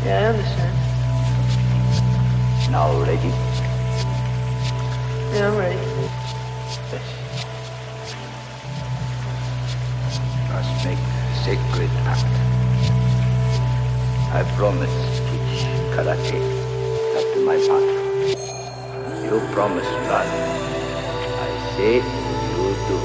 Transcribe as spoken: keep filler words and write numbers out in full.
Yeah, I understand. Now ready? Yeah, I'm ready. Yes. Must make sacred act. I promise to teach karate after my path. You promise blood. I say